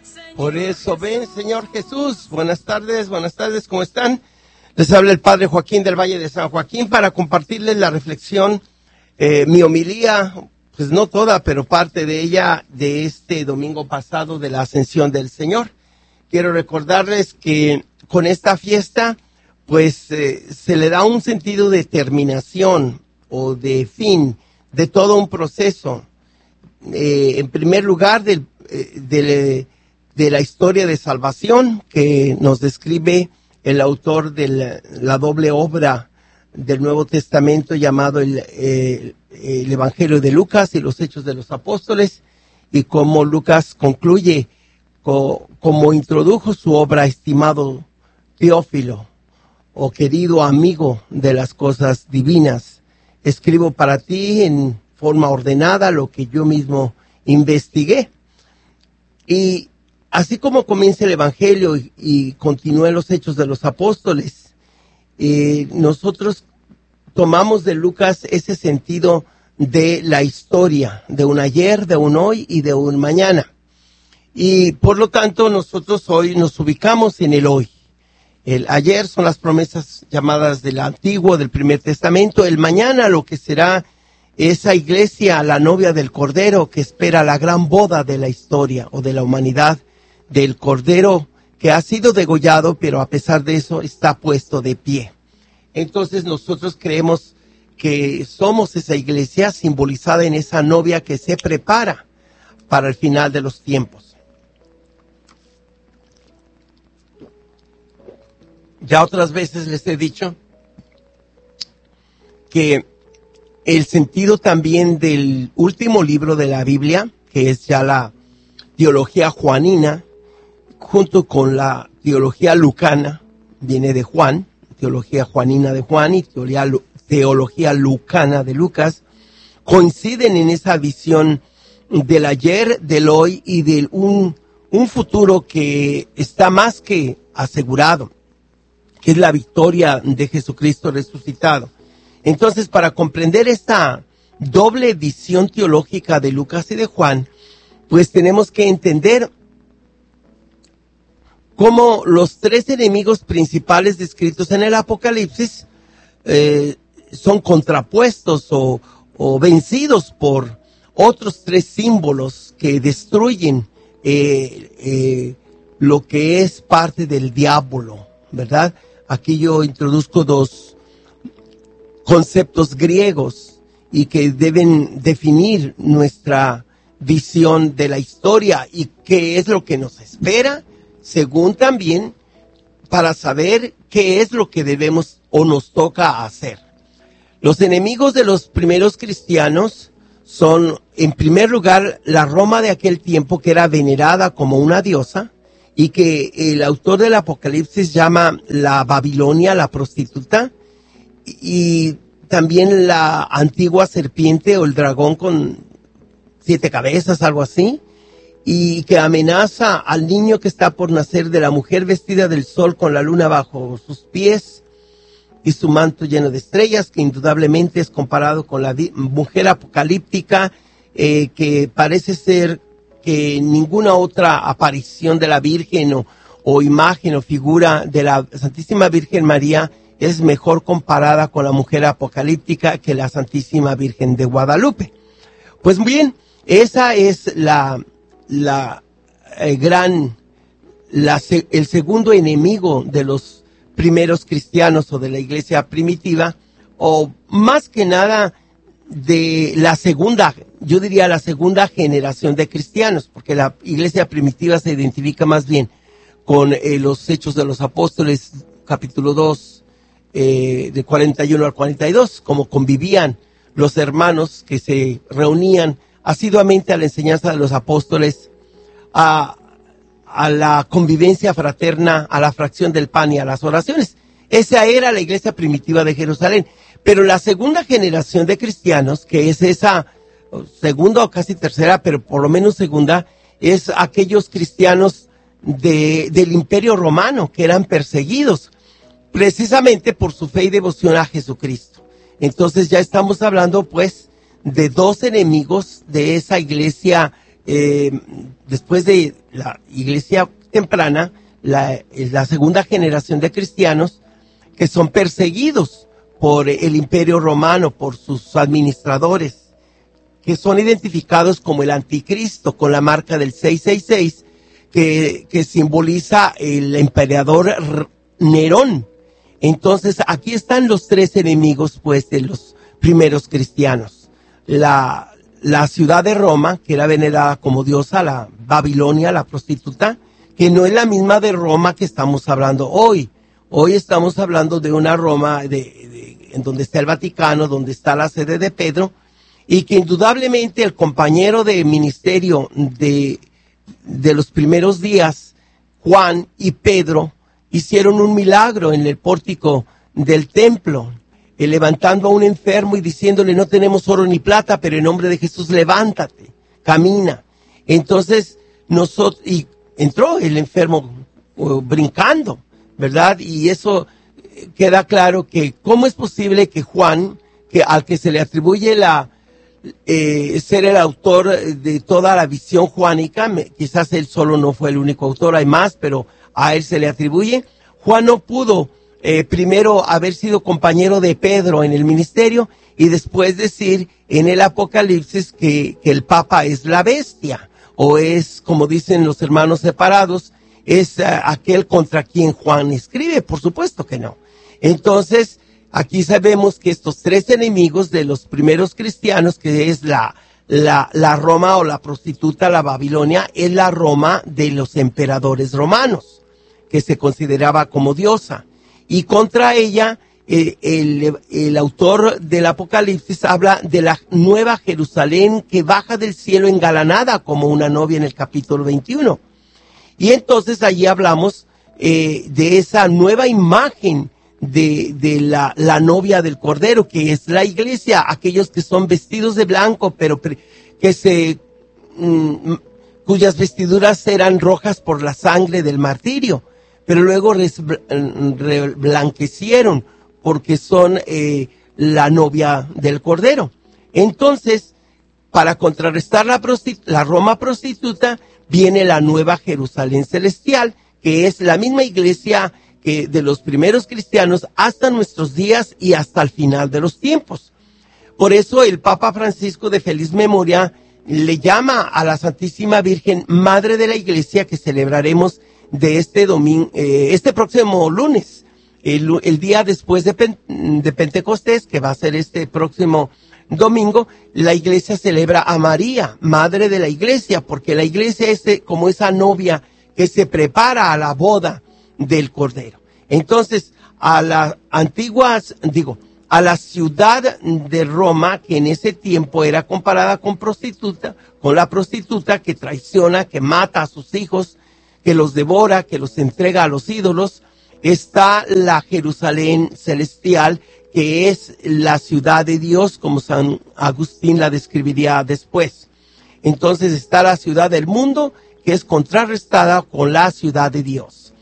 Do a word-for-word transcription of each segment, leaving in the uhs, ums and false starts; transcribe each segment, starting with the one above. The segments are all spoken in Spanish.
Por eso ven, Señor Jesús. Buenas tardes, buenas tardes, ¿cómo están? Les habla el Padre Joaquín del Valle de San Joaquín para compartirles la reflexión, eh, mi homilía, pues no toda, pero parte de ella de este domingo pasado de la Ascensión del Señor. Quiero recordarles que con esta fiesta, pues eh, se le da un sentido de terminación o de fin de todo un proceso. Eh, en primer lugar, del, eh, del, de la historia de salvación que nos describe el autor de la, la doble obra del Nuevo Testamento llamado el, eh, el Evangelio de Lucas y los Hechos de los Apóstoles, y cómo Lucas concluye, co, como introdujo su obra, estimado Teófilo, o querido amigo de las cosas divinas, escribo para ti en forma ordenada lo que yo mismo investigué. Y así como comienza el Evangelio y, y continúa los Hechos de los Apóstoles, eh, nosotros tomamos de Lucas ese sentido de la historia, de un ayer, de un hoy y de un mañana. Y por lo tanto nosotros hoy nos ubicamos en el hoy. El ayer son las promesas llamadas del Antiguo, del Primer Testamento. El mañana lo que será esa iglesia, la novia del Cordero, que espera la gran boda de la historia o de la humanidad, del Cordero que ha sido degollado, pero a pesar de eso está puesto de pie. Entonces nosotros creemos que somos esa iglesia simbolizada en esa novia que se prepara para el final de los tiempos. Ya otras veces les he dicho que el sentido también del último libro de la Biblia, que es ya la teología juanina, junto con la teología lucana, viene de Juan, teología juanina de Juan y teología, teología lucana de Lucas, coinciden en esa visión del ayer, del hoy y de un, un futuro que está más que asegurado, que es la victoria de Jesucristo resucitado. Entonces, para comprender esta doble visión teológica de Lucas y de Juan, pues tenemos que entender cómo los tres enemigos principales descritos en el Apocalipsis eh, son contrapuestos o, o vencidos por otros tres símbolos que destruyen eh, eh, lo que es parte del diablo, ¿verdad? Aquí yo introduzco dos conceptos griegos y que deben definir nuestra visión de la historia y qué es lo que nos espera, según también para saber qué es lo que debemos o nos toca hacer. Los enemigos de los primeros cristianos son, en primer lugar, la Roma de aquel tiempo, que era venerada como una diosa y que el autor del Apocalipsis llama la Babilonia, la prostituta, y también la antigua serpiente o el dragón con siete cabezas, algo así, y que amenaza al niño que está por nacer de la mujer vestida del sol con la luna bajo sus pies y su manto lleno de estrellas, que indudablemente es comparado con la mujer apocalíptica, eh, que parece ser que ninguna otra aparición de la Virgen o, o imagen o figura de la Santísima Virgen María es mejor comparada con la mujer apocalíptica que la Santísima Virgen de Guadalupe. Pues bien, esa es la, la eh, gran, la, el segundo enemigo de los primeros cristianos o de la iglesia primitiva, o más que nada de la segunda, yo diría la segunda generación de cristianos, porque la iglesia primitiva se identifica más bien con eh, los Hechos de los Apóstoles, capítulo dos, eh, de cuarenta y uno al cuarenta y dos, como convivían los hermanos que se reunían asiduamente a la enseñanza de los apóstoles, a, a la convivencia fraterna, a la fracción del pan y a las oraciones. Esa era la iglesia primitiva de Jerusalén. Pero la segunda generación de cristianos, que es esa segunda o casi tercera, pero por lo menos segunda, es aquellos cristianos de, del Imperio Romano que eran perseguidos precisamente por su fe y devoción a Jesucristo. Entonces ya estamos hablando pues de dos enemigos de esa iglesia eh, después de la iglesia temprana, la, la segunda generación de cristianos que son perseguidos por el Imperio Romano, por sus administradores, que son identificados como el anticristo, con la marca del seiscientos sesenta y seis, que, que simboliza el emperador Nerón. Entonces, aquí están los tres enemigos, pues, de los primeros cristianos. La, la ciudad de Roma, que era venerada como diosa, la Babilonia, la prostituta, que no es la misma de Roma que estamos hablando hoy. Hoy estamos hablando de una Roma de, de, en donde está el Vaticano, donde está la sede de Pedro, y que indudablemente el compañero de ministerio de, de los primeros días, Juan y Pedro, hicieron un milagro en el pórtico del templo, eh, levantando a un enfermo y diciéndole: no tenemos oro ni plata, pero en nombre de Jesús levántate, camina. Entonces, nosotros, y entró el enfermo uh, brincando, ¿verdad? Y eso eh, queda claro que cómo es posible que Juan, que al que se le atribuye la eh, ser el autor de toda la visión juánica, me, quizás él solo no fue el único autor, hay más, pero a él se le atribuye. Juan no pudo eh, primero haber sido compañero de Pedro en el ministerio y después decir en el Apocalipsis que, que el Papa es la bestia, o es, como dicen los hermanos separados, es uh, aquel contra quien Juan escribe. Por supuesto que no. Entonces, aquí sabemos que estos tres enemigos de los primeros cristianos, que es la, la, la Roma o la prostituta, la Babilonia, es la Roma de los emperadores romanos, que se consideraba como diosa. Y contra ella, eh, el, el autor del Apocalipsis habla de la nueva Jerusalén que baja del cielo engalanada como una novia en el capítulo veintiuno. Y entonces allí hablamos eh, de esa nueva imagen de, de la, la novia del Cordero, que es la iglesia, aquellos que son vestidos de blanco, pero que se, mm, cuyas vestiduras eran rojas por la sangre del martirio, pero luego reblanquecieron porque son eh, la novia del Cordero. Entonces, para contrarrestar la, prostit- la Roma prostituta, viene la nueva Jerusalén celestial, que es la misma iglesia que de los primeros cristianos hasta nuestros días y hasta el final de los tiempos. Por eso el Papa Francisco, de feliz memoria, le llama a la Santísima Virgen Madre de la Iglesia, que celebraremos de este domingo, eh, este próximo lunes, el, el día después de, Pen, de Pentecostés, que va a ser este próximo domingo. La iglesia celebra a María, Madre de la Iglesia, porque la iglesia es como esa novia que se prepara a la boda del Cordero. Entonces, a las antiguas, digo, a la ciudad de Roma, que en ese tiempo era comparada con prostituta, con la prostituta que traiciona, que mata a sus hijos, que los devora, que los entrega a los ídolos, está la Jerusalén celestial, que es la ciudad de Dios, como San Agustín la describiría después. Entonces está la ciudad del mundo, que es contrarrestada con la ciudad de Dios.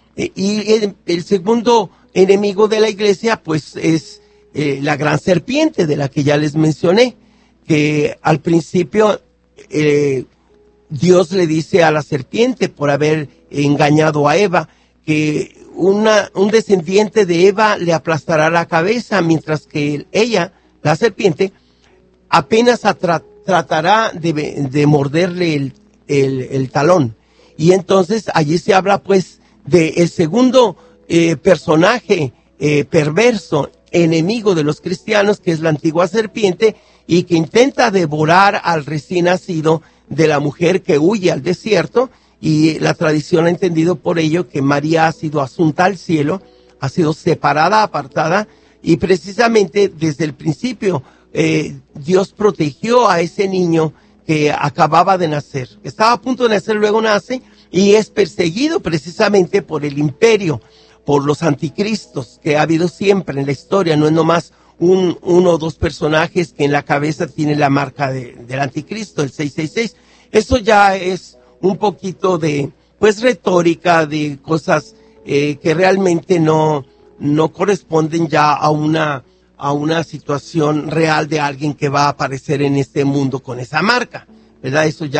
Y el, el segundo enemigo de la iglesia, pues, es eh, la gran serpiente, de la que ya les mencioné, que al principio eh, Dios le dice a la serpiente, por haber engañado a Eva, que una, un descendiente de Eva le aplastará la cabeza, mientras que ella, la serpiente, apenas tra- tratará de, de morderle el, el, el talón. Y entonces allí se habla, pues, de el segundo eh, personaje eh, perverso, enemigo de los cristianos, que es la antigua serpiente, y que intenta devorar al recién nacido de la mujer que huye al desierto. Y la tradición ha entendido por ello que María ha sido asunta al cielo, ha sido separada, apartada, y precisamente desde el principio eh, Dios protegió a ese niño que acababa de nacer. Estaba a punto de nacer, luego nace, y es perseguido precisamente por el imperio, por los anticristos que ha habido siempre en la historia. No es nomás un, uno o dos personajes que en la cabeza tienen la marca de, del anticristo, el seiscientos sesenta y seis. Eso ya es un poquito de, pues, retórica, de cosas eh, que realmente no, no corresponden ya a una, a una situación real de alguien que va a aparecer en este mundo con esa marca, ¿verdad? Eso ya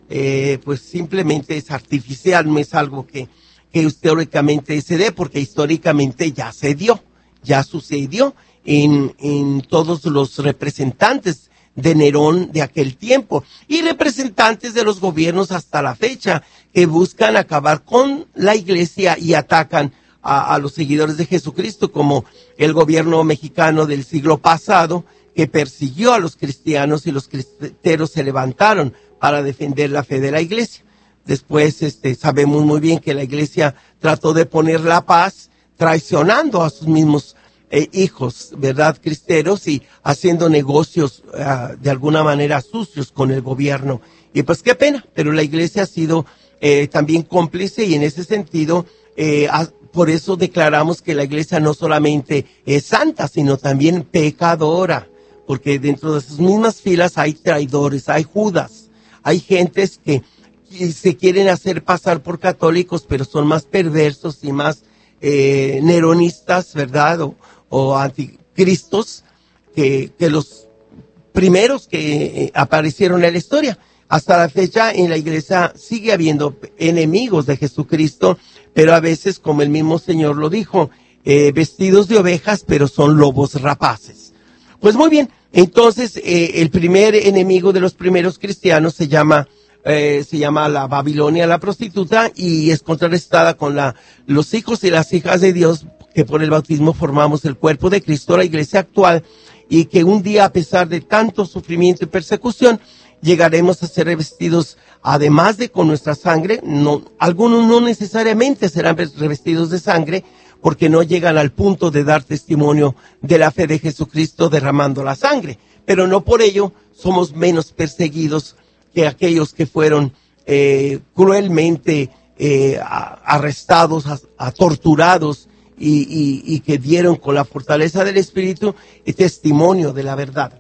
eh, pues simplemente es artificial, no es algo que, que históricamente se dé, porque históricamente ya se dio, ya sucedió en, en todos los representantes de Nerón de aquel tiempo y representantes de los gobiernos hasta la fecha que buscan acabar con la iglesia y atacan a, a los seguidores de Jesucristo, como el gobierno mexicano del siglo pasado que persiguió a los cristianos y los cristeros se levantaron para defender la fe de la iglesia. Después este, sabemos muy bien que la iglesia trató de poner la paz traicionando a sus mismos Eh, hijos, ¿verdad?, cristeros y haciendo negocios uh, de alguna manera sucios con el gobierno. Y pues qué pena, pero la iglesia ha sido eh, también cómplice y en ese sentido, eh, ha, por eso declaramos que la iglesia no solamente es santa, sino también pecadora, porque dentro de sus mismas filas hay traidores, hay judas, hay gentes que se quieren hacer pasar por católicos, pero son más perversos y más eh, neronistas, ¿verdad?, o o anticristos que, que los primeros que eh, aparecieron en la historia. Hasta la fecha en la iglesia sigue habiendo enemigos de Jesucristo, pero a veces, como el mismo Señor lo dijo, eh, vestidos de ovejas, pero son lobos rapaces. Pues muy bien, entonces eh, el primer enemigo de los primeros cristianos se llama eh, se llama la Babilonia, la prostituta, y es contrarrestada con la, los hijos y las hijas de Dios, que por el bautismo formamos el cuerpo de Cristo, la iglesia actual, y que un día, a pesar de tanto sufrimiento y persecución, llegaremos a ser revestidos, además de con nuestra sangre. No, algunos no necesariamente serán revestidos de sangre, porque no llegan al punto de dar testimonio de la fe de Jesucristo derramando la sangre, pero no por ello somos menos perseguidos que aquellos que fueron eh, cruelmente eh, a, arrestados, a, a torturados, Y, y, y que dieron con la fortaleza del Espíritu el testimonio de la verdad.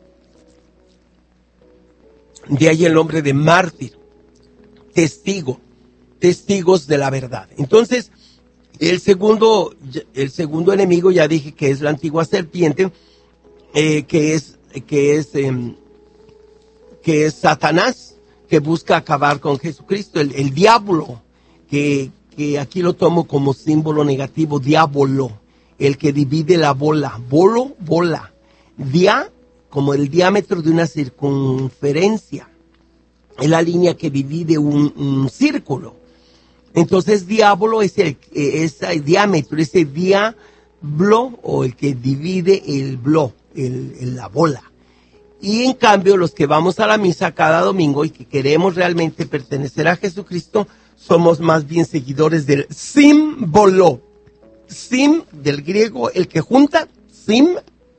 De ahí el nombre de mártir, testigo, testigos de la verdad. Entonces, el segundo, el segundo enemigo, ya dije que es la antigua serpiente, eh, que es, que es, eh, que es Satanás, que busca acabar con Jesucristo, el, el diablo, que que aquí lo tomo como símbolo negativo, diablo, el que divide la bola, bolo, bola, dia, como el diámetro de una circunferencia, es la línea que divide un, un círculo. Entonces, diablo es el, es el diámetro, ese diablo, o el que divide el blo, el, el, la bola. Y en cambio, los que vamos a la misa cada domingo y que queremos realmente pertenecer a Jesucristo, somos más bien seguidores del símbolo. Sim, del griego, el que junta, sim,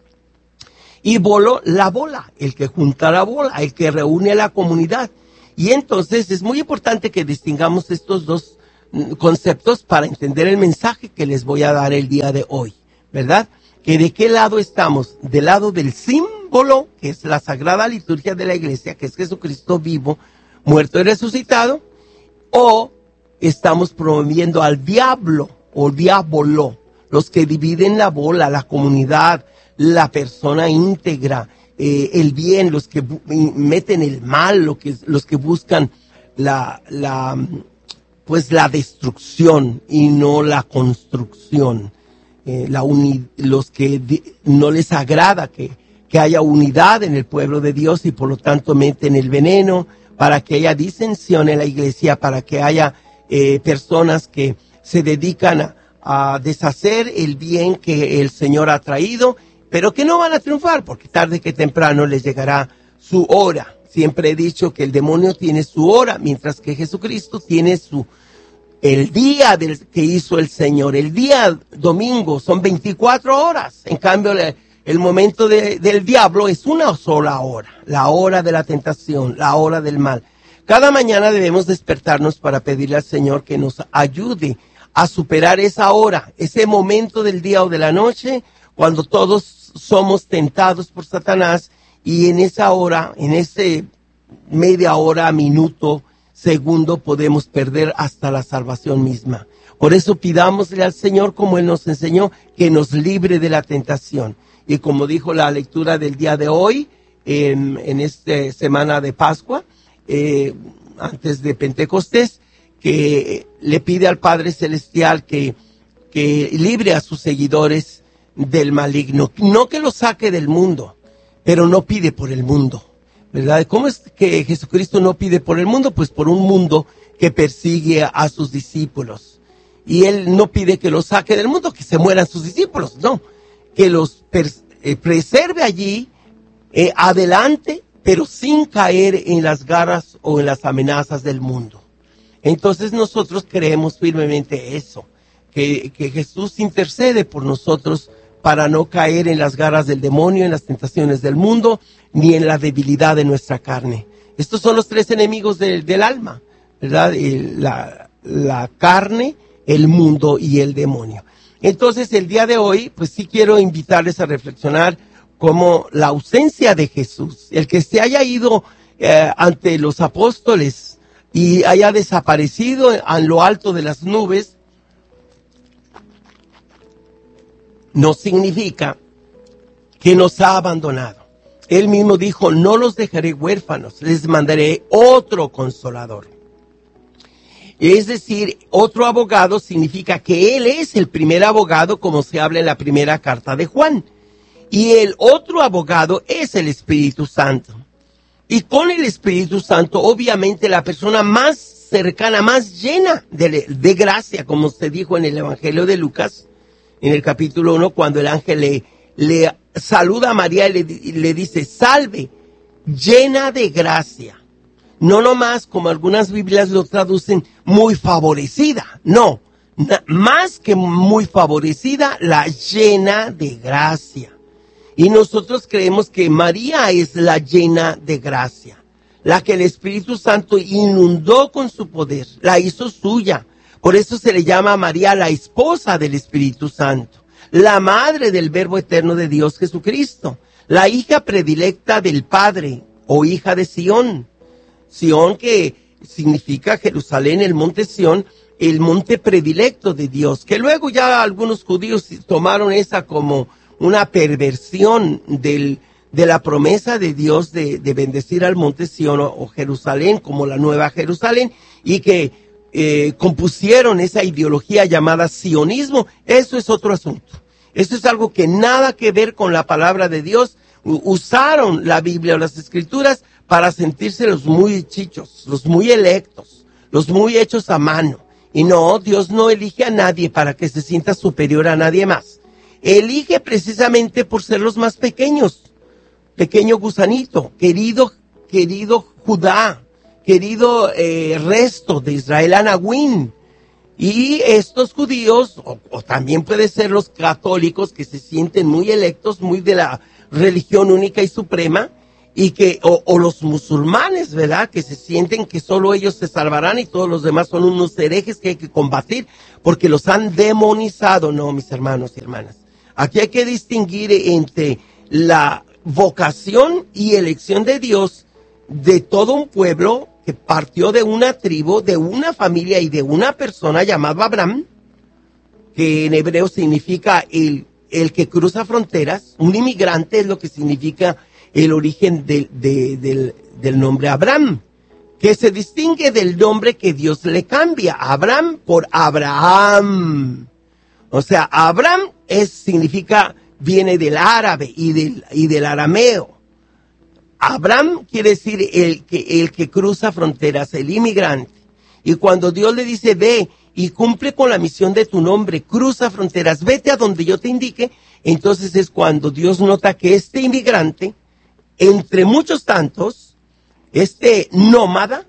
y bolo, la bola, el que junta la bola, el que reúne a la comunidad. Y entonces es muy importante que distingamos estos dos conceptos para entender el mensaje que les voy a dar el día de hoy, ¿verdad? Que de qué lado estamos, del lado del símbolo, que es la sagrada liturgia de la iglesia, que es Jesucristo vivo, muerto y resucitado, o estamos promoviendo al diablo o diablo, los que dividen la bola, la comunidad, la persona íntegra, eh, el bien, los que bu- meten el mal, lo que, los que buscan la, la, pues la destrucción y no la construcción, eh, la uni- los que di- no les agrada que, que haya unidad en el pueblo de Dios y por lo tanto meten el veneno, para que haya disensión en la iglesia, para que haya eh, personas que se dedican a, a deshacer el bien que el Señor ha traído, pero que no van a triunfar, porque tarde que temprano les llegará su hora. Siempre he dicho que el demonio tiene su hora, mientras que Jesucristo tiene su, el día del, que hizo el Señor. El día domingo son veinticuatro horas, en cambio le, el momento de, del diablo es una sola hora, la hora de la tentación, la hora del mal. Cada mañana debemos despertarnos para pedirle al Señor que nos ayude a superar esa hora, ese momento del día o de la noche, cuando todos somos tentados por Satanás, y en esa hora, en ese media hora, minuto, segundo, podemos perder hasta la salvación misma. Por eso pidámosle al Señor, como Él nos enseñó, que nos libre de la tentación. Y como dijo la lectura del día de hoy, en, en esta semana de Pascua, eh, antes de Pentecostés, que le pide al Padre Celestial que, que libre a sus seguidores del maligno. No que los saque del mundo, pero no pide por el mundo, ¿verdad? ¿Cómo es que Jesucristo no pide por el mundo? Pues por un mundo que persigue a sus discípulos. Y Él no pide que los saque del mundo, que se mueran sus discípulos, no. Que los eh, preserve allí, eh, adelante, pero sin caer en las garras o en las amenazas del mundo. Entonces nosotros creemos firmemente eso, que, que Jesús intercede por nosotros para no caer en las garras del demonio, en las tentaciones del mundo, ni en la debilidad de nuestra carne. Estos son los tres enemigos de, del alma, ¿verdad? El, la, la carne, el mundo y el demonio. Entonces el día de hoy, pues sí quiero invitarles a reflexionar como la ausencia de Jesús, el que se haya ido eh, ante los apóstoles y haya desaparecido en lo alto de las nubes, no significa que nos ha abandonado. Él mismo dijo, no los dejaré huérfanos, les mandaré otro consolador. Es decir, otro abogado significa que Él es el primer abogado, como se habla en la primera carta de Juan. Y el otro abogado es el Espíritu Santo. Y con el Espíritu Santo, obviamente, la persona más cercana, más llena de, de gracia, como se dijo en el Evangelio de Lucas, en el capítulo uno, cuando el ángel le, le saluda a María y le, y le dice, salve, llena de gracia. No nomás, como algunas Biblias lo traducen, muy favorecida. No, na, más que muy favorecida, la llena de gracia. Y nosotros creemos que María es la llena de gracia, la que el Espíritu Santo inundó con su poder, la hizo suya. Por eso se le llama a María la esposa del Espíritu Santo, la madre del Verbo eterno de Dios Jesucristo, la hija predilecta del Padre o hija de Sión. Sión, que significa Jerusalén, el monte Sión, el monte predilecto de Dios, que luego ya algunos judíos tomaron esa como una perversión del, de la promesa de Dios de, de bendecir al monte Sión o, o Jerusalén como la nueva Jerusalén, y que eh, compusieron esa ideología llamada sionismo. Eso es otro asunto. Eso es algo que nada que ver con la palabra de Dios. Usaron la Biblia o las Escrituras para sentirse los muy chichos, los muy electos, los muy hechos a mano. Y no, Dios no elige a nadie para que se sienta superior a nadie más. Elige precisamente por ser los más pequeños. Pequeño gusanito, querido, querido Judá, querido eh, resto de Israel Anahuín. Y estos judíos, o, o también puede ser los católicos que se sienten muy electos, muy de la religión única y suprema, y que, o, o los musulmanes, ¿verdad?, que se sienten que solo ellos se salvarán y todos los demás son unos herejes que hay que combatir porque los han demonizado. No, mis hermanos y hermanas. Aquí hay que distinguir entre la vocación y elección de Dios de todo un pueblo que partió de una tribu, de una familia y de una persona llamada Abraham, que en hebreo significa el, el que cruza fronteras. Un inmigrante es lo que significa el origen de, de, del, del nombre Abraham, que se distingue del nombre que Dios le cambia, Abraham por Abraham. O sea, Abraham es, significa, viene del árabe y del, y del arameo. Abraham quiere decir el que, el que cruza fronteras, el inmigrante. Y cuando Dios le dice, ve y cumple con la misión de tu nombre, cruza fronteras, vete a donde yo te indique, entonces es cuando Dios nota que este inmigrante, entre muchos tantos, este nómada,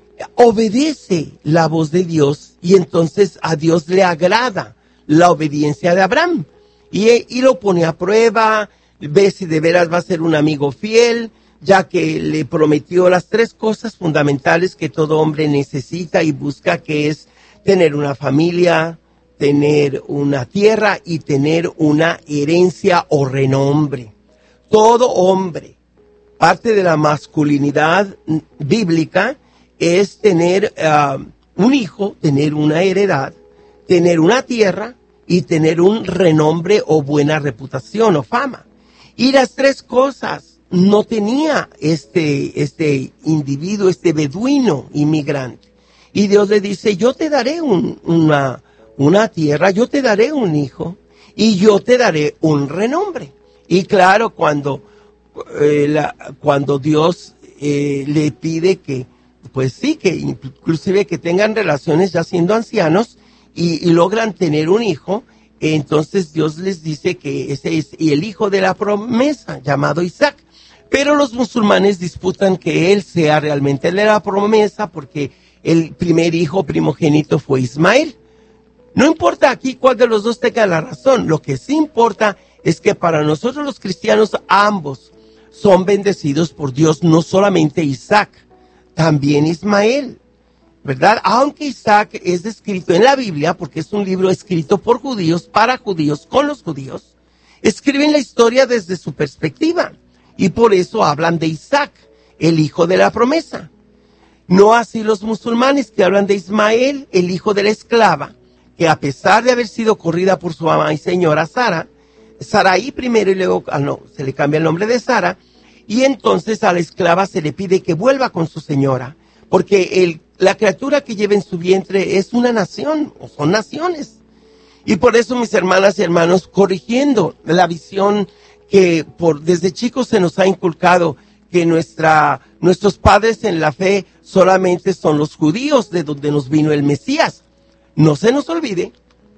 obedece la voz de Dios y entonces a Dios le agrada la obediencia de Abraham. Y, y lo pone a prueba, ve si de veras va a ser un amigo fiel, ya que le prometió las tres cosas fundamentales que todo hombre necesita y busca, que es tener una familia, tener una tierra y tener una herencia o renombre. Todo hombre, parte de la masculinidad bíblica es tener uh, un hijo, tener una heredad, tener una tierra y tener un renombre o buena reputación o fama. Y las tres cosas no tenía este, este individuo, este beduino inmigrante. Y Dios le dice, yo te daré un, una, una tierra, yo te daré un hijo y yo te daré un renombre. Y claro, cuando, eh, la, cuando Dios eh, le pide que, pues sí, que inclusive que tengan relaciones ya siendo ancianos y, y logran tener un hijo, entonces Dios les dice que ese es el hijo de la promesa, llamado Isaac. Pero los musulmanes disputan que él sea realmente el de la promesa porque el primer hijo primogénito fue Ismael. No importa aquí cuál de los dos tenga la razón, lo que sí importa es que para nosotros los cristianos ambos son bendecidos por Dios, no solamente Isaac, también Ismael, ¿verdad? Aunque Isaac es descrito en la Biblia, porque es un libro escrito por judíos, para judíos, con los judíos, escriben la historia desde su perspectiva y por eso hablan de Isaac, el hijo de la promesa. No así los musulmanes que hablan de Ismael, el hijo de la esclava, que a pesar de haber sido corrida por su mamá y señora Sara, Sarai primero y luego ah, no, se le cambia el nombre de Sara, y entonces a la esclava se le pide que vuelva con su señora, porque el, la criatura que lleva en su vientre es una nación, o son naciones. Y por eso, mis hermanas y hermanos, corrigiendo la visión que por desde chicos se nos ha inculcado, que nuestra, nuestros padres en la fe solamente son los judíos, de donde nos vino el Mesías. No se nos olvide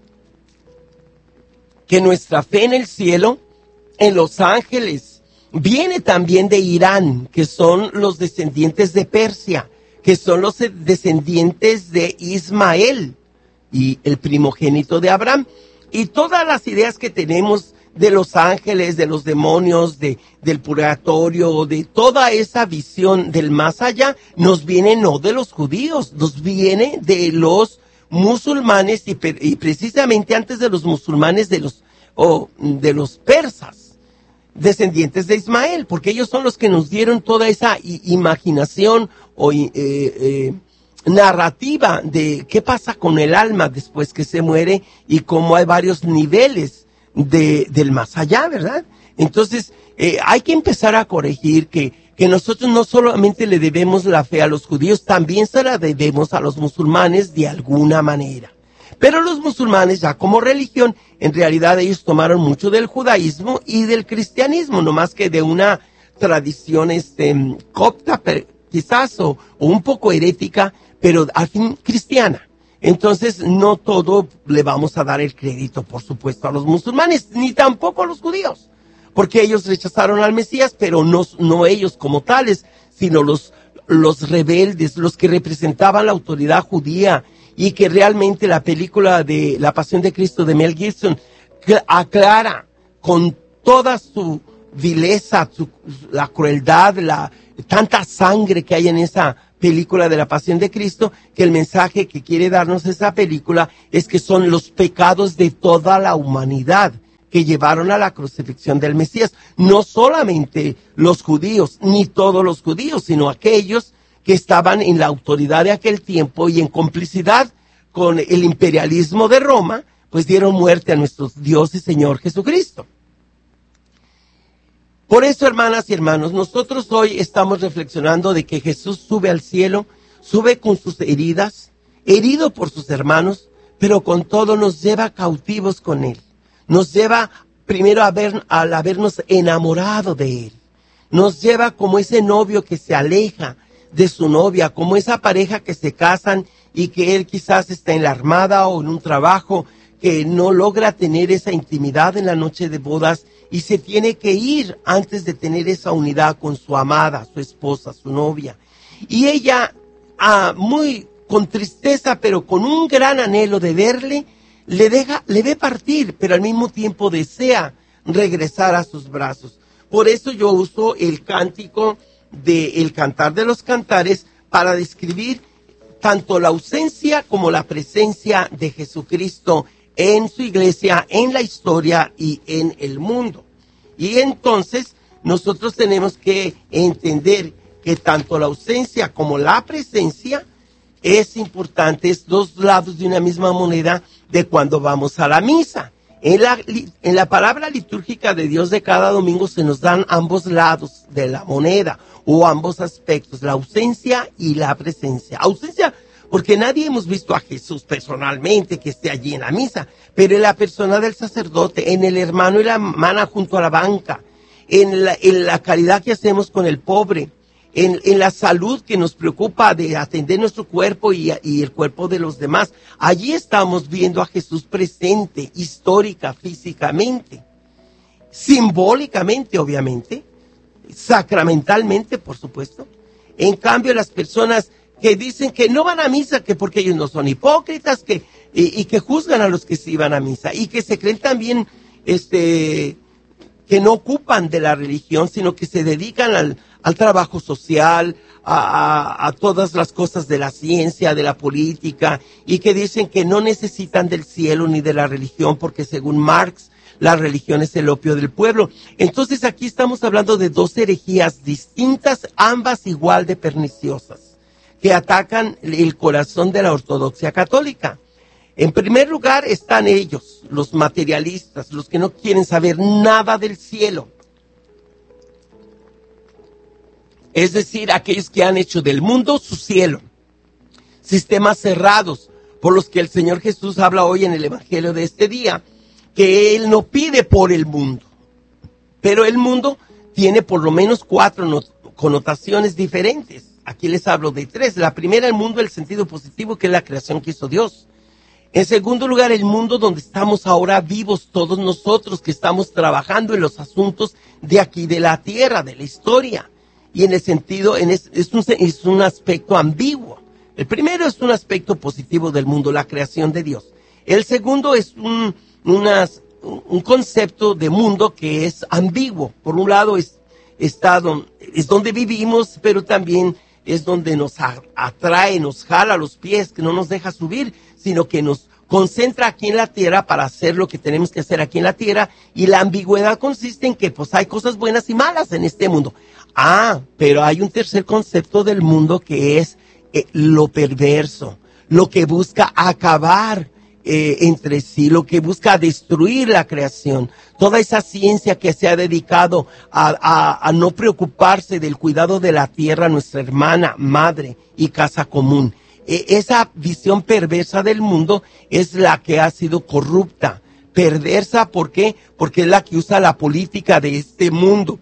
que nuestra fe en el cielo, en los ángeles, viene también de Irán, que son los descendientes de Persia, que son los descendientes de Ismael y el primogénito de Abraham. Y todas las ideas que tenemos de los ángeles, de los demonios, de, del purgatorio, de toda esa visión del más allá, nos viene no de los judíos, nos viene de los musulmanes y, y precisamente antes de los musulmanes de los, oh, de los persas, descendientes de Ismael, porque ellos son los que nos dieron toda esa imaginación o eh, eh, narrativa de qué pasa con el alma después que se muere y cómo hay varios niveles de, del más allá, ¿verdad? Entonces, eh, hay que empezar a corregir que, que nosotros no solamente le debemos la fe a los judíos, también se la debemos a los musulmanes de alguna manera. Pero los musulmanes, ya como religión, en realidad ellos tomaron mucho del judaísmo y del cristianismo, no más que de una tradición este, copta, quizás, o, o un poco herética, pero al fin cristiana. Entonces, no todo le vamos a dar el crédito, por supuesto, a los musulmanes, ni tampoco a los judíos, porque ellos rechazaron al Mesías, pero no, no ellos como tales, sino los, los rebeldes, los que representaban la autoridad judía, y que realmente la película de La Pasión de Cristo de Mel Gibson aclara con toda su vileza, su, la crueldad, la tanta sangre que hay en esa película de La Pasión de Cristo, que el mensaje que quiere darnos esa película es que son los pecados de toda la humanidad que llevaron a la crucifixión del Mesías. No solamente los judíos, ni todos los judíos, sino aquellos que estaban en la autoridad de aquel tiempo y en complicidad con el imperialismo de Roma, pues dieron muerte a nuestro Dios y Señor Jesucristo. Por eso, hermanas y hermanos, nosotros hoy estamos reflexionando de que Jesús sube al cielo, sube con sus heridas, herido por sus hermanos, pero con todo nos lleva cautivos con Él. Nos lleva primero a ver, al habernos enamorado de Él. Nos lleva como ese novio que se aleja de su novia, como esa pareja que se casan y que él quizás está en la armada o en un trabajo que no logra tener esa intimidad en la noche de bodas y se tiene que ir antes de tener esa unidad con su amada, su esposa, su novia. Y ella, ah, muy con tristeza, pero con un gran anhelo de verle, le deja, le ve partir, pero al mismo tiempo desea regresar a sus brazos. Por eso yo uso el cántico de El Cantar de los Cantares para describir tanto la ausencia como la presencia de Jesucristo en su iglesia, en la historia y en el mundo. Y entonces nosotros tenemos que entender que tanto la ausencia como la presencia es importante, es dos lados de una misma moneda de cuando vamos a la misa. En la, en la palabra litúrgica de Dios de cada domingo se nos dan ambos lados de la moneda o ambos aspectos, la ausencia y la presencia. Ausencia porque nadie hemos visto a Jesús personalmente que esté allí en la misa, pero en la persona del sacerdote, en el hermano y la hermana junto a la banca, en la, en la caridad que hacemos con el pobre, En, en la salud que nos preocupa de atender nuestro cuerpo y, y el cuerpo de los demás. Allí estamos viendo a Jesús presente, histórica, físicamente, simbólicamente, obviamente, sacramentalmente, por supuesto. En cambio, las personas que dicen que no van a misa, que porque ellos no son hipócritas, que y, y que juzgan a los que sí van a misa, y que se creen también, este, que no ocupan de la religión, sino que se dedican al al trabajo social, a, a, a todas las cosas de la ciencia, de la política, y que dicen que no necesitan del cielo ni de la religión, porque según Marx, la religión es el opio del pueblo. Entonces aquí estamos hablando de dos herejías distintas, ambas igual de perniciosas, que atacan el corazón de la ortodoxia católica. En primer lugar están ellos, los materialistas, los que no quieren saber nada del cielo. Es decir, aquellos que han hecho del mundo su cielo. Sistemas cerrados, por los que el Señor Jesús habla hoy en el Evangelio de este día, que Él no pide por el mundo. Pero el mundo tiene por lo menos cuatro not- connotaciones diferentes. Aquí les hablo de tres. La primera, el mundo, el sentido positivo, que es la creación que hizo Dios. En segundo lugar, el mundo donde estamos ahora vivos todos nosotros, que estamos trabajando en los asuntos de aquí, de la tierra, de la historia. Y en el sentido, en es, es, un, es un aspecto ambiguo. El primero es un aspecto positivo del mundo, la creación de Dios. El segundo es un, unas, un concepto de mundo que es ambiguo. Por un lado es, está don, es donde vivimos, pero también es donde nos atrae, nos jala los pies, que no nos deja subir, sino que nos concentra aquí en la tierra para hacer lo que tenemos que hacer aquí en la tierra. Y la ambigüedad consiste en que pues hay cosas buenas y malas en este mundo. Ah, pero hay un tercer concepto del mundo que es eh, lo perverso, lo que busca acabar eh, entre sí, lo que busca destruir la creación. Toda esa ciencia que se ha dedicado a, a, a no preocuparse del cuidado de la tierra, nuestra hermana, madre y casa común. Eh, esa visión perversa del mundo es la que ha sido corrupta. Perversa, ¿por qué? Porque es la que usa la política de este mundo.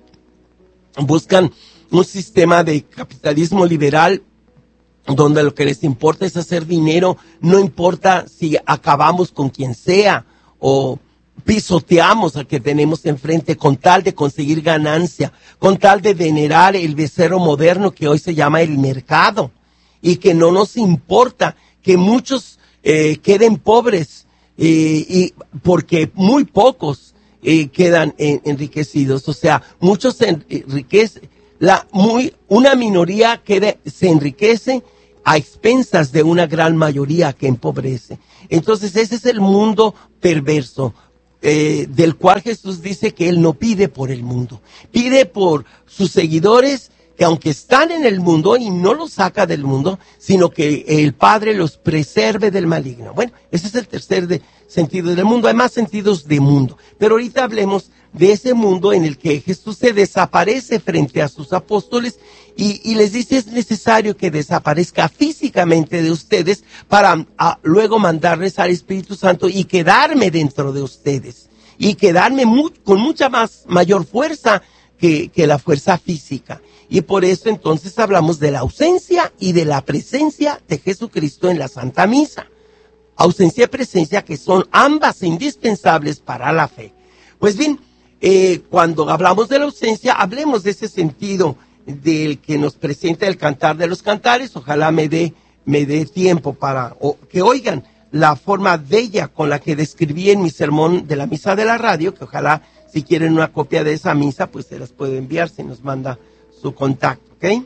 Buscan un sistema de capitalismo liberal donde lo que les importa es hacer dinero, no importa si acabamos con quien sea o pisoteamos al que tenemos enfrente con tal de conseguir ganancia, con tal de venerar el becerro moderno que hoy se llama el mercado, y que no nos importa que muchos eh, queden pobres eh, y porque muy pocos Eh, quedan en, enriquecidos, o sea, muchos se enriquecen, la, muy, una minoría queda, se enriquece a expensas de una gran mayoría que empobrece. Entonces ese es el mundo perverso, eh, del cual Jesús dice que Él no pide por el mundo, pide por sus seguidores que aunque están en el mundo y no los saca del mundo, sino que el Padre los preserve del maligno. Bueno, ese es el tercer de, sentido del mundo. Hay más sentidos de mundo, pero ahorita hablemos de ese mundo en el que Jesús se desaparece frente a sus apóstoles y, y les dice: es necesario que desaparezca físicamente de ustedes para a, luego mandarles al Espíritu Santo y quedarme dentro de ustedes y quedarme muy, con mucha más mayor fuerza que, que la fuerza física. Y por eso entonces hablamos de la ausencia y de la presencia de Jesucristo en la Santa Misa. Ausencia y presencia, que son ambas indispensables para la fe. Pues bien, eh, cuando hablamos de la ausencia, hablemos de ese sentido del que nos presenta el Cantar de los Cantares. Ojalá me dé me dé tiempo para o, que oigan la forma bella con la que describí en mi sermón de la misa de la radio, que ojalá, si quieren una copia de esa misa, pues se las puede enviar si nos manda su contacto, ¿ok?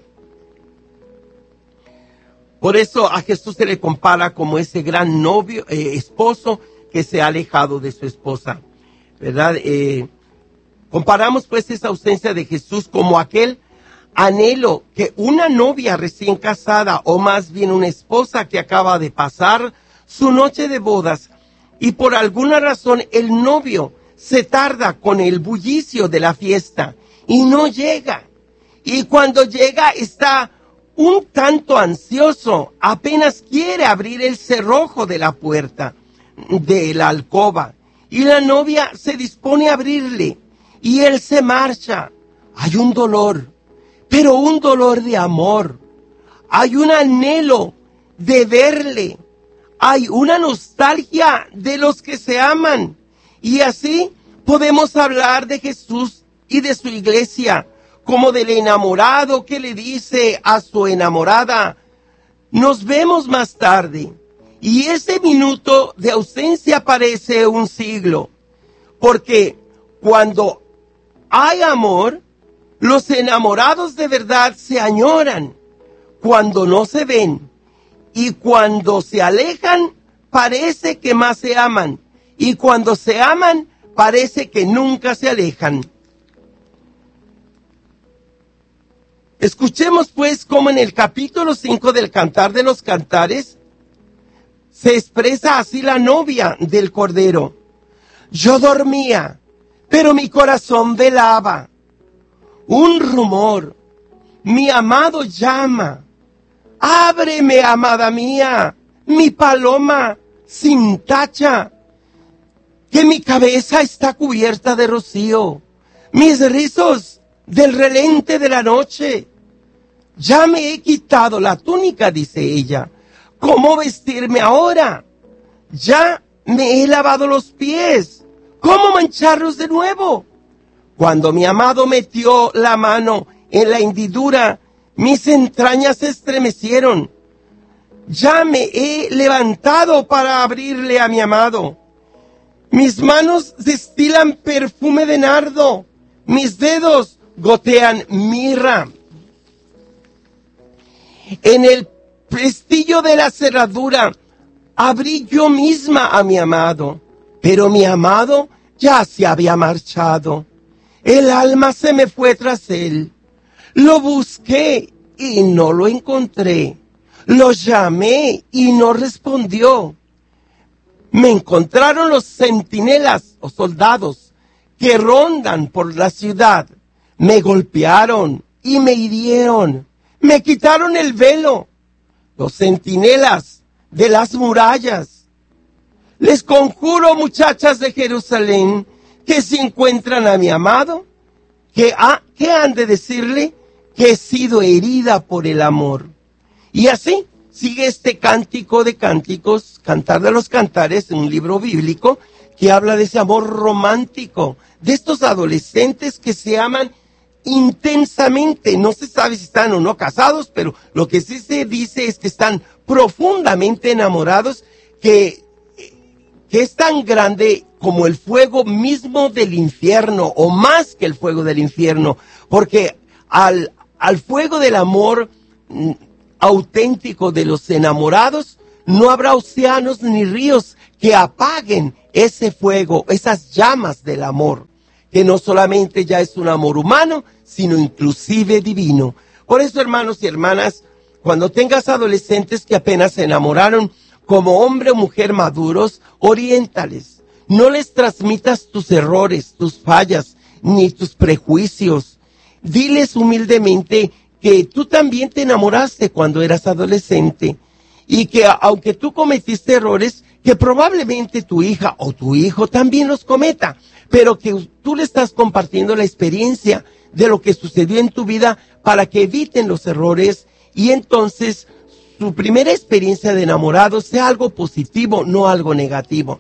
Por eso a Jesús se le compara como ese gran novio, eh, esposo que se ha alejado de su esposa, ¿verdad? Eh, comparamos pues esa ausencia de Jesús como aquel anhelo que una novia recién casada, o más bien una esposa que acaba de pasar su noche de bodas, y por alguna razón el novio se tarda con el bullicio de la fiesta y no llega. Y cuando llega está un tanto ansioso, apenas quiere abrir el cerrojo de la puerta de la alcoba. Y la novia se dispone a abrirle y él se marcha. Hay un dolor, pero un dolor de amor. Hay un anhelo de verle. Hay una nostalgia de los que se aman. Y así podemos hablar de Jesús y de su iglesia, como del enamorado que le dice a su enamorada, nos vemos más tarde. Y ese minuto de ausencia parece un siglo, porque cuando hay amor, los enamorados de verdad se añoran cuando no se ven, y cuando se alejan parece que más se aman, y cuando se aman parece que nunca se alejan. Escuchemos pues cómo en el capítulo cinco del Cantar de los Cantares se expresa así la novia del Cordero. Yo dormía, pero mi corazón velaba. Un rumor, mi amado llama. Ábreme, amada mía, mi paloma sin tacha, que mi cabeza está cubierta de rocío, mis rizos del relente de la noche. Ya me he quitado la túnica, dice ella. ¿Cómo vestirme ahora? Ya me he lavado los pies. ¿Cómo mancharlos de nuevo? Cuando mi amado metió la mano en la hendidura, mis entrañas se estremecieron. Ya me he levantado para abrirle a mi amado. Mis manos destilan perfume de nardo. Mis dedos gotean mirra. En el pestillo de la cerradura abrí yo misma a mi amado, pero mi amado ya se había marchado. El alma se me fue tras él. Lo busqué y no lo encontré. Lo llamé y no respondió. Me encontraron los centinelas o soldados que rondan por la ciudad. Me golpearon y me hirieron. Me quitaron el velo. Los centinelas de las murallas. Les conjuro, muchachas de Jerusalén, que si encuentran a mi amado, que ha, ¿qué han de decirle? Que he sido herida por el amor. Y así sigue este cántico de cánticos, Cantar de los Cantares, un libro bíblico que habla de ese amor romántico, de estos adolescentes que se aman intensamente. No se sabe si están o no casados, pero lo que sí se dice es que están profundamente enamorados, que, que es tan grande como el fuego mismo del infierno, o más que el fuego del infierno, porque al, al fuego del amor mm, auténtico de los enamorados, no habrá océanos ni ríos que apaguen ese fuego, esas llamas del amor, que no solamente ya es un amor humano, sino inclusive divino. Por eso, hermanos y hermanas, cuando tengas adolescentes que apenas se enamoraron, como hombre o mujer maduros, oriéntales. No les transmitas tus errores, tus fallas, ni tus prejuicios. Diles humildemente que tú también te enamoraste cuando eras adolescente y que aunque tú cometiste errores, que probablemente tu hija o tu hijo también los cometa, pero que tú le estás compartiendo la experiencia de lo que sucedió en tu vida para que eviten los errores y entonces su primera experiencia de enamorado sea algo positivo, no algo negativo.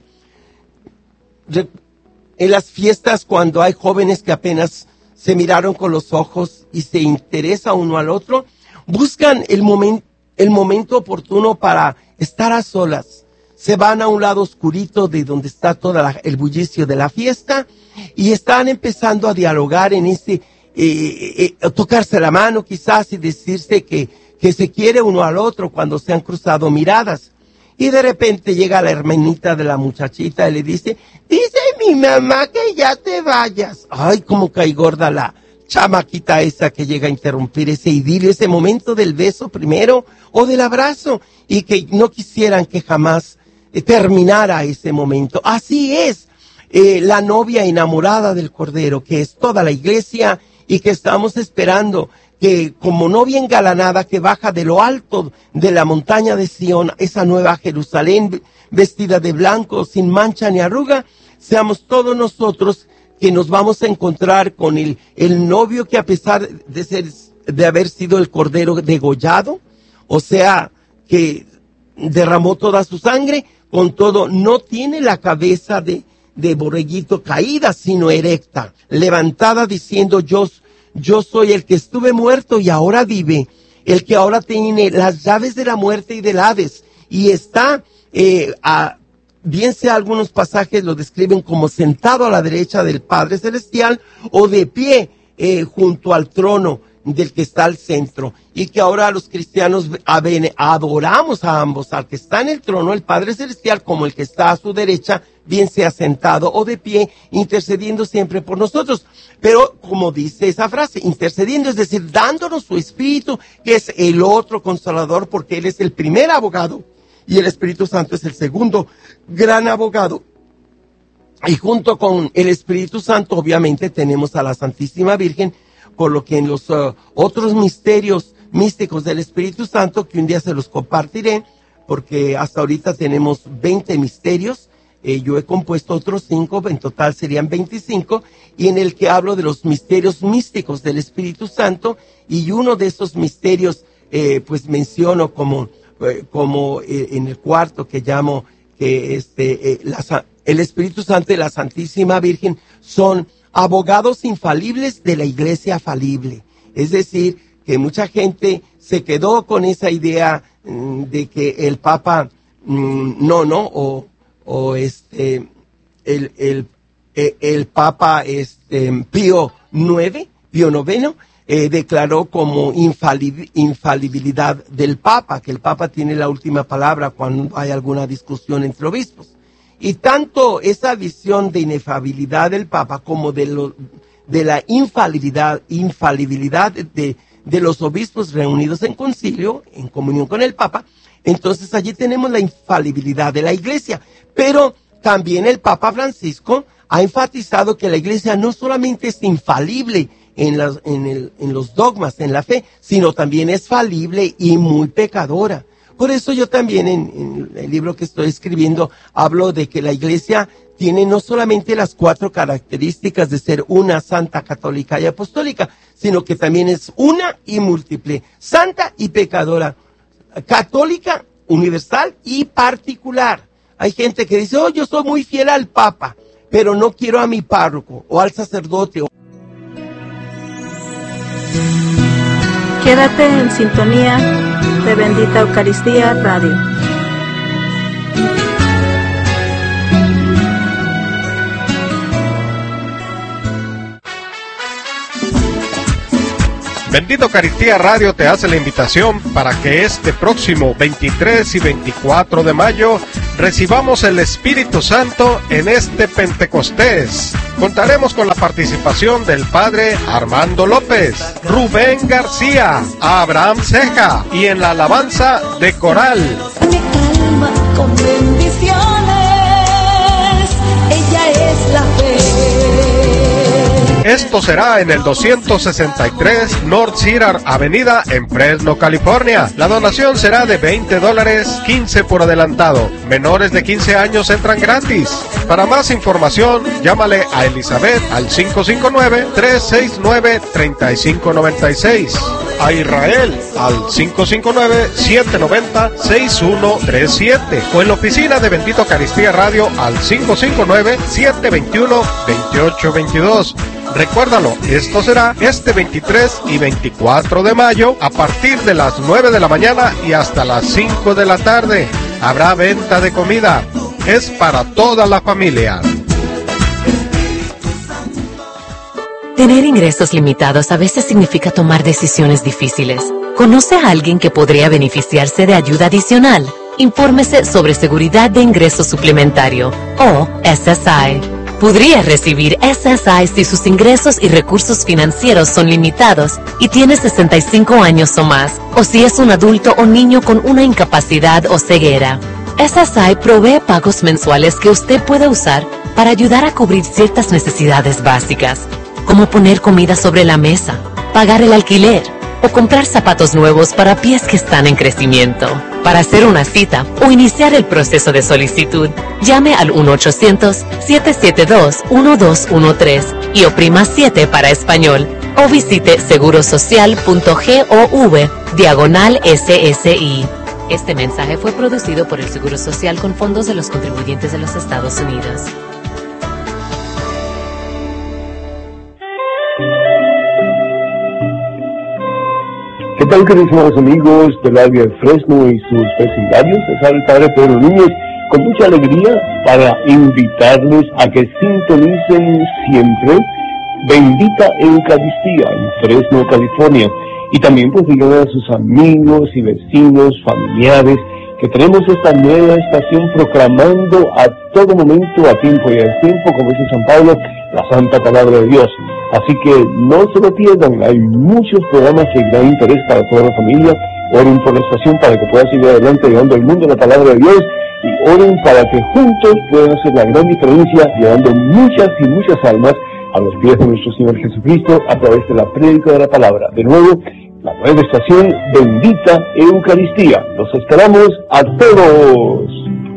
En las fiestas, cuando hay jóvenes que apenas se miraron con los ojos y se interesa uno al otro, buscan el momento, el momento oportuno para estar a solas. Se van a un lado oscurito de donde está todo el bullicio de la fiesta y están empezando a dialogar en ese, eh, eh, tocarse la mano quizás y decirse que, que se quiere uno al otro cuando se han cruzado miradas. Y de repente llega la hermanita de la muchachita y le dice, dice mi mamá que ya te vayas. Ay, cómo cae gorda la chamaquita esa que llega a interrumpir ese idilio, ese momento del beso primero o del abrazo, y que no quisieran que jamás terminara ese momento. Así es, eh, la novia enamorada del Cordero, que es toda la iglesia, y que estamos esperando que como novia engalanada que baja de lo alto de la montaña de Sión, esa nueva Jerusalén vestida de blanco, sin mancha ni arruga, seamos todos nosotros que nos vamos a encontrar con el, el novio que, a pesar de ser, de haber sido el Cordero degollado, o sea, que derramó toda su sangre, con todo no tiene la cabeza de, de borreguito caída, sino erecta, levantada, diciendo: yo, yo soy el que estuve muerto y ahora vive, el que ahora tiene las llaves de la muerte y del Hades, y está, eh, a, bien sea algunos pasajes lo describen como sentado a la derecha del Padre Celestial, o de pie eh, junto al trono del que está al centro, y que ahora los cristianos adoramos a ambos, al que está en el trono, el Padre Celestial, como el que está a su derecha, bien sea sentado o de pie, intercediendo siempre por nosotros. Pero como dice esa frase, intercediendo, es decir, dándonos su Espíritu, que es el otro Consolador, porque Él es el primer abogado y el Espíritu Santo es el segundo gran abogado. Y junto con el Espíritu Santo, obviamente, tenemos a la Santísima Virgen, por lo que en los uh, otros misterios místicos del Espíritu Santo, que un día se los compartiré, porque hasta ahorita tenemos veinte misterios, eh, yo he compuesto otros cinco, en total serían veinticinco, y en el que hablo de los misterios místicos del Espíritu Santo, y uno de esos misterios, eh, pues menciono como, eh, como eh, en el cuarto que llamo, que este, eh, la, el Espíritu Santo y la Santísima Virgen son abogados infalibles de la iglesia falible. Es decir, que mucha gente se quedó con esa idea mmm, de que el Papa, mmm, no, no, o, o este, el, el, el, el Papa este, Pío nueve, Pío noveno, eh, declaró como infalib, infalibilidad del Papa, que el Papa tiene la última palabra cuando hay alguna discusión entre obispos. Y tanto esa visión de inefabilidad del Papa como de, lo, de la infalibilidad, infalibilidad de, de los obispos reunidos en concilio, en comunión con el Papa, entonces allí tenemos la infalibilidad de la Iglesia. Pero también el Papa Francisco ha enfatizado que la Iglesia no solamente es infalible en, las, en, el, en los dogmas, en la fe, sino también es falible y muy pecadora. Por eso yo también en, en el libro que estoy escribiendo hablo de que la Iglesia tiene no solamente las cuatro características de ser una, santa, católica y apostólica, sino que también es una y múltiple, santa y pecadora, católica, universal y particular. Hay gente que dice: oh, yo soy muy fiel al Papa, pero no quiero a mi párroco o al sacerdote. Quédate en sintonía de Bendita Eucaristía Radio. Bendita Eucaristía Radio te hace la invitación para que este próximo veintitrés y veinticuatro de mayo recibamos el Espíritu Santo en este Pentecostés. Contaremos con la participación del Padre Armando López, Rubén García, Abraham Ceja y en la alabanza de coral. Mi alma con bendiciones, ella es la fe. Esto será en el doscientos sesenta y tres North Cedar Avenida en Fresno, California. La donación será de veinte dólares, quince por adelantado. Menores de quince años entran gratis. Para más información, llámale a Elizabeth al cinco cinco nueve, tres seis nueve, tres cinco nueve seis. A Israel al cinco cinco nueve, siete nueve cero, seis uno tres siete. O en la oficina de Bendita Eucaristía Radio al cinco cinco nueve, siete dos uno, dos ocho dos dos. Recuérdalo, esto será este veintitrés y veinticuatro de mayo a partir de las nueve de la mañana y hasta las cinco de la tarde. Habrá venta de comida. Es para toda la familia. Tener ingresos limitados a veces significa tomar decisiones difíciles. ¿Conoce a alguien que podría beneficiarse de ayuda adicional? Infórmese sobre seguridad de ingreso suplementario o S S I. Podría recibir S S I si sus ingresos y recursos financieros son limitados y tiene sesenta y cinco años o más, o si es un adulto o niño con una incapacidad o ceguera. S S I provee pagos mensuales que usted puede usar para ayudar a cubrir ciertas necesidades básicas, como poner comida sobre la mesa, pagar el alquiler o comprar zapatos nuevos para pies que están en crecimiento. Para hacer una cita o iniciar el proceso de solicitud, llame al uno ochocientos, siete siete dos, uno dos uno tres y oprima siete para español o visite segurosocial.gov diagonal S S I. Este mensaje fue producido por el Seguro Social con fondos de los contribuyentes de los Estados Unidos. ¿Qué tal, queridos amigos del área de Fresno y sus vecindarios? Les habla el Padre Pedro Núñez con mucha alegría para invitarles a que sintonicen siempre Bendita Eucaristía en Fresno, California. Y también pues digan a sus amigos y vecinos, familiares, que tenemos esta nueva estación proclamando a todo momento, a tiempo y a tiempo, como dice San Pablo, la Santa Palabra de Dios. Así que no se lo pierdan, hay muchos programas de gran interés para toda la familia. Oren por la estación para que pueda seguir adelante llevando al mundo la Palabra de Dios, y oren para que juntos puedan hacer la gran diferencia, llevando muchas y muchas almas a los pies de nuestro Señor Jesucristo a través de la prédica de la palabra. De nuevo, la nueva estación Bendita Eucaristía. Los esperamos a todos.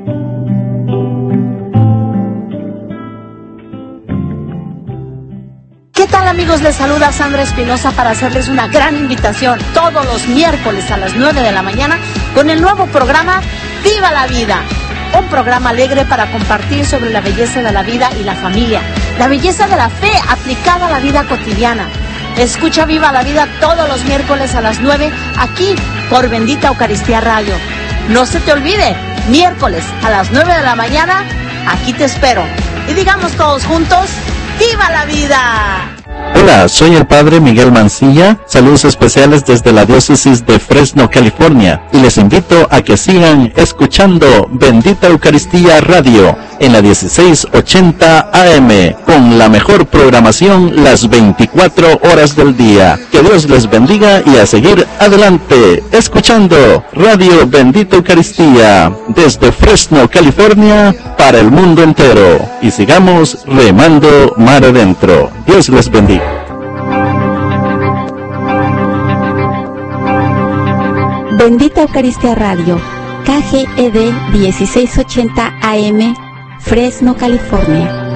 ¿Qué tal, amigos? Les saluda Sandra Espinosa para hacerles una gran invitación todos los miércoles a las nueve de la mañana con el nuevo programa Viva la Vida. Un programa alegre para compartir sobre la belleza de la vida y la familia, la belleza de la fe aplicada a la vida cotidiana. Escucha Viva la Vida todos los miércoles a las nueve aquí por Bendita Eucaristía Radio. No se te olvide, miércoles a las nueve de la mañana, aquí te espero. Y digamos todos juntos, ¡Viva la Vida! Hola, soy el Padre Miguel Mancilla, saludos especiales desde la diócesis de Fresno, California, y les invito a que sigan escuchando Bendita Eucaristía Radio en la dieciséis ochenta A M, con la mejor programación las veinticuatro horas del día. Que Dios les bendiga y a seguir adelante, escuchando Radio Bendita Eucaristía desde Fresno, California, para el mundo entero. Y sigamos remando mar adentro. Dios les bendiga. Bendita Eucaristía Radio, K G E D dieciséis ochenta A M, Fresno, California.